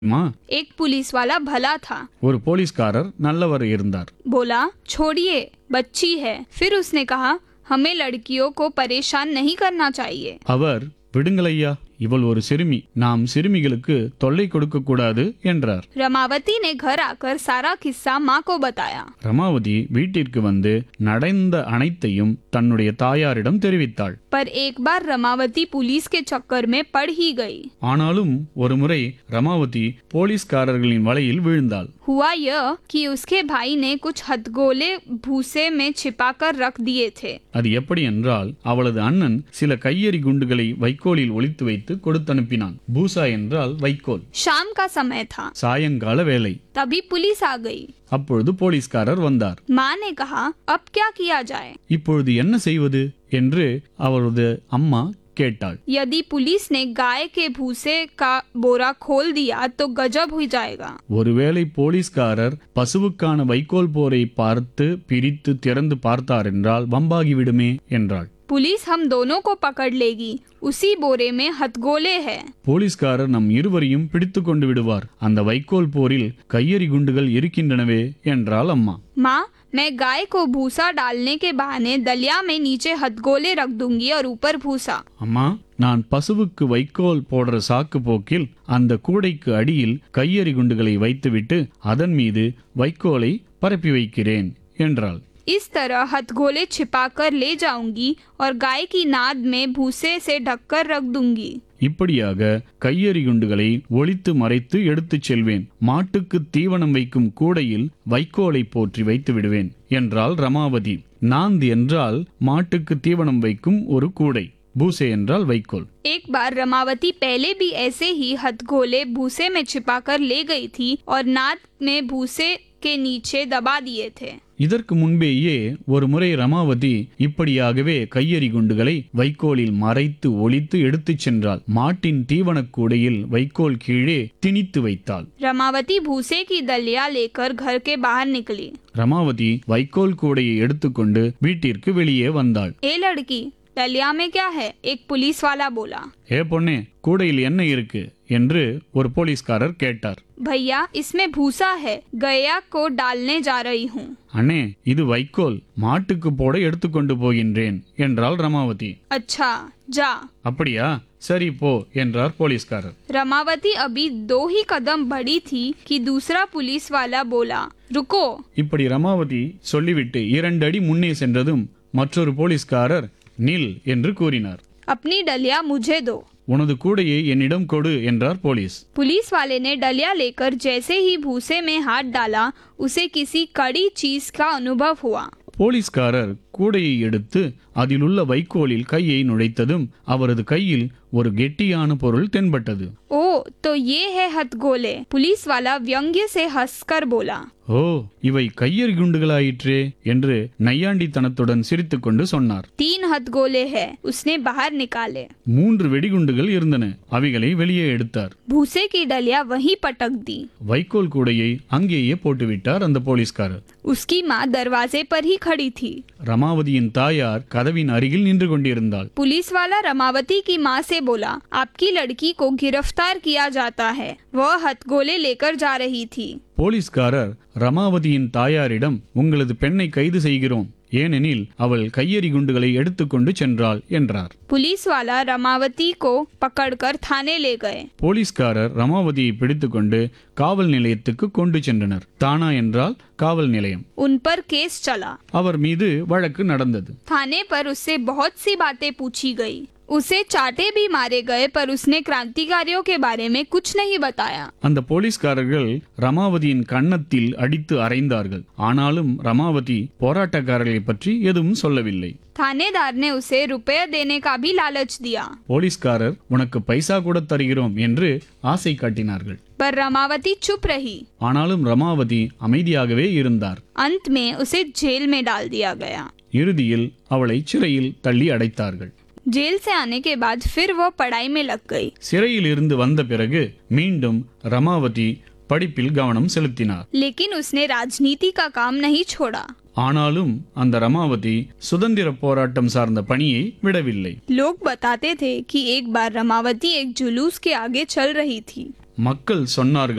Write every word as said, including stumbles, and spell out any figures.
மா एक पुलिस वाला भला था। ஒரு போலீஸ்காரர் நல்லவர் இருந்தார். बोला छोड़िए बच्ची है। फिर उसने कहा हमें लड़कियों को परेशान नहीं करना चाहिए। அவர் விடுங்களையா, இவள் ஒரு சிறுமி, நாம் சிறுமிகளுக்கு தொல்லை கொடுக்க கூடாது என்றார். रमावती ने घर आकर सारा किस्सा माँ को बताया। ரமாவதி வீட்டிற்கு வந்து நடந்த அனைத்தையும் தன்னுடைய தாயாரிடம் தெரிவித்தாள். पर एक बार रमावती पुलिस के चक्कर में पड़ ही गई। ஆனாலும் ஒருமுறை ரமாவதி போலீஸ்காரர்களின் வலையில் வீழ்ந்தாள். हुआ यह कि उसके भाई ने कुछ हथगोले भूसे में छिपाकर रख दिए थे। அது எப்படி என்றால், அவளது அண்ணன் சில கையெறி குண்டுகளை வைக்கோலில் ஒளித்து வைத்து கொடுத்தனுப்பினான். பூசா என்றால் வைக்கோல். शाम का समय था। சாயங்கால வேலை. तभी पुलिस आ गई। அப்பொழுது போலீஸ்காரர் வந்தார். माँ ने कहा अब क्या किया जाए। இப்பொழுது என்ன செய்வது என்று அவரது அம்மா கேட்டாள். यदि पुलिस ने गाय के भूसे का बोरा खोल दिया तो गजब हो जाएगा। ஒருவேளை போலீஸ்காரர் பசுவுக்கான வைக்கோல் போரை பார்த்து பிரித்து திறந்து பார்த்தார் என்றால் வம்பாகி விடுமே என்றாள். पुलिस हम दोनों को पकड़ लेगी। उसी बोरे में हथगोले है। போலீஸ்காரர் நம் இருவரையும் பிடித்து கொண்டு விடுவார். அந்த வைக்கோல் போரில் கையெறி குண்டுகள் இருக்கின்றனவே என்றாள் அம்மா. माँ मैं गाय को भूसा डालने के बहाने दलिया में नीचे हथगोले रख दूंगी और ऊपर भूसा। அம்மா, நான் பசுவுக்கு வைக்கோல் போடுற சாக்கு போக்கில் அந்த கூடைக்கு அடியில் கையெறி குண்டுகளை வைத்துவிட்டு அதன் மீது வைக்கோலை பரப்பி வைக்கிறேன் என்றாள். इस तरह हथगोले छिपाकर ले जाऊंगी और गाय की नाद में भूसे से ढककर रख दूंगी। இப்படியாக கையெறி குண்டுகளை ஒளித்து மறைத்து எடுத்துச் செல்வேன். மாட்டுக்கு தீவனம் வைக்கும் கூடையில் வைக்கோலை போற்றி வைத்து விடுவேன் என்றாள் ரமாவதி. நாந்த் என்றால் மாட்டுக்கு தீவனம் வைக்கும் ஒரு கூடை, பூசே என்றால் வைக்கோல். एक बार रमावती पहले भी ऐसे ही हथगोले भूसे में छिपाकर ले गई थी और नाद में भूसे के नीचे दबा दिए थे। இதற்கு முன்பேயே ஒரு முறை ரமாவதி இப்படியாகவே கையெறி குண்டுகளை வைக்கோலில் மறைத்து ஒளித்து எடுத்துச் சென்றாள். மாட்டின் தீவனக் கூடையில் வைக்கோல் கீழே திணித்து வைத்தாள். रमावती भूसे की दलिया लेकर घर के बाहर निकली। ரமாவதி வைக்கோல் கூடையை எடுத்துக்கொண்டு வீட்டிற்கு வெளியே வந்தாள். ए लड़की दलिया में क्या है। एक पुलिस वाला बोला। ஏ பொண்ணே, கூடையில் என்ன இருக்கு என்று ஒரு போலீஸ்காரர் கேட்டார். भैया इसमें भूसा है, गया को डालने जा रही हूँ। அண்ணே, இது வைக்கோல், மாட்டுக்கு போட எடுத்துக்கொண்டு போகின்றேன் என்றாள் ரமாவதி. अच्छा जा। அப்படியா, சரி போ என்றார் போலீஸ்காரர். रमावती अभी दो ही कदम बढ़ी थी कि दूसरा पुलिस वाला बोला रुको। இப்படி ரமாவதி சொல்லிவிட்டு இரண்டு அடி முன்னே சென்றதும் மற்றொரு போலீஸ்காரர் நில் என்று கூறினார். अपनी डलिया मुझे दो। உனது கூடையை என்னிடம் கொடு என்றார் போலீஸ். पुलिस वाले ने डलिया लेकर जैसे ही भूसे में हाथ डाला उसे किसी कड़ी चीज का अनुभव हुआ। போலீஸ்காரர் கூடையை எடுத்து அதில் உள்ள வைக்கோலில் கையை நுழைத்ததும் அவரது கையில் ஒரு கெட்டியான பொருள் தென்பட்டது. ओ तो ये है हथगोले। पुलिस वाला व्यंग्य से हंसकर बोला। ஓ, இவை கையெறி குண்டுகளாயிற்றே என்று நையாண்டித்தனத்துடன் சிரித்துக்கொண்டு சொன்னார். तीन हथगोले है। उसने बाहर निकाले। மூன்று வெடிகுண்டுகள் இருந்தன, அவைகளை வெளியே எடுத்தார். भूसे की डलिया वहीं पटक दी। வைக்கோல் கூடையை அங்கேயே போட்டுவிட்டார் அந்த போலீஸ்காரர். उसकी माँ दरवाजे पर ही खड़ी थी। ரமாவதியின் தாயார் கதவின் அருகில் நின்று கொண்டிருந்தாள். पुलिस वाला रमावती की माँ से बोला आपकी लड़की को गिरफ्तार किया जाता है, वह हथगोले लेकर जा रही थी। போலீஸ்காரர் ரமாவதியின் தாயாரிடம், உங்களது பெண்ணை கைது செய்கிறோம், ஏனெனில் அவள் கையெறி குண்டுகளை எடுத்துக்கொண்டு சென்றாள் என்றார். पुलिस वाला रमावती को पकड़कर थाने ले गए। போலீஸ்காரர் ரமாவதியை பிடித்துக்கொண்டு காவல் நிலையத்துக்கு கொண்டு சென்றனர். தானா என்றால் காவல் நிலையம். उन पर केस चला। அவர் மீது வழக்கு நடந்தது. थाने पर उससे बहुत सी बातें पूछी गई। उसे चाटे भी मारे गए पर उसने क्रांतिकारियों के बारे में कुछ नहीं बताया। அந்த போலீஸ்காரர்கள் ரமாவதியின் கன்னத்தில் அடித்து அறைந்தார்கள். ஆனாலும் ரமாவதி போராட்டக்காரர்களை பற்றி எதுவும் சொல்லவில்லை. थानेदार ने उसे रुपया देने का भी लालच दिया। போலீஸ்காரர் உனக்கு பைசா கூட தருகிறோம் என்று ஆசை காட்டினார்கள். पर रमावती चुप रही। ஆனாலும் ரமாவதி அமைதியாகவே இருந்தார். अंत में उसे जेल में डाल दिया गया। இறுதியில் அவளை சிறையில் தள்ளி அடைத்தார்கள். जेल से आने के बाद फिर वो पढ़ाई में लग गई। சிறையில் இருந்து வந்த பிறகு மீண்டும் ரமாவதி படிப்பில் கவனம் செலுத்தினார். लेकिन उसने राजनीति का काम नहीं छोड़ा। ஆனாலும் அந்த ரமாவதி சுதந்திர போராட்டம் சார்ந்த பணியை விடவில்லை. लोग बताते थे कि एक बार रमावती एक जुलूस के आगे चल रही थी। மக்கள் சொன்னார்கள்,